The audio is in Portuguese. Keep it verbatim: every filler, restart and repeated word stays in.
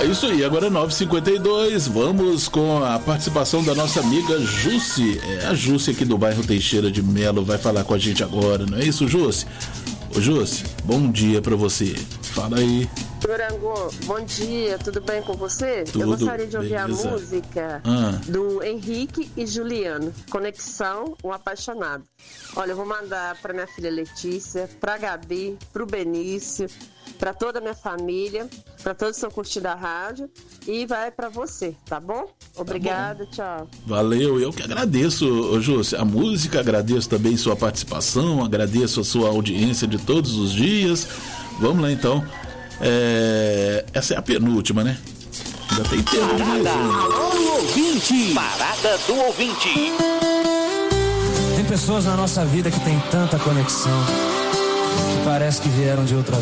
É isso aí, agora é nove e cinquenta e dois, vamos com a participação da nossa amiga Jussi. É a Jussi aqui do bairro Teixeira de Melo, vai falar com a gente agora, não é isso, Jussi? Ô Jussi, bom dia pra você, fala aí. Morango, bom dia, tudo bem com você? Tudo, eu gostaria de ouvir beleza. a música ah. do Henrique e Juliano, Conexão, um apaixonado. Olha, eu vou mandar pra minha filha Letícia, pra Gabi, pro Benício, pra toda a minha família, pra todos que estão curtindo a rádio, e vai pra você, tá bom? Obrigada, tá bom. Tchau. Valeu, eu que agradeço, ô Jussi, a música, agradeço também sua participação, agradeço a sua audiência de todos os dias. Vamos lá então. É... Essa é a penúltima, né? Ainda tem tempo. Parada, alô ouvinte! Parada do ouvinte. Tem pessoas na nossa vida que tem tanta conexão que parece que vieram de outra